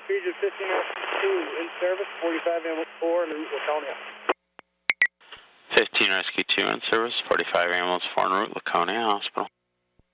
Cruiser 15 in service, 45 ambulance 4 en route Laconia. 15 Rescue 2 in service, 45 ambulance 4 en route Laconia Hospital.